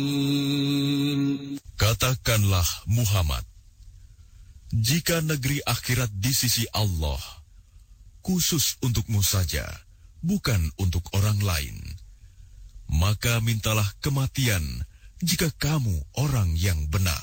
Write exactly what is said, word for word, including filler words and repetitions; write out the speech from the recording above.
Katakanlah Muhammad, jika negeri akhirat di sisi Allah, khusus untukmu saja, bukan untuk orang lain, maka mintalah kematian jika kamu orang yang benar.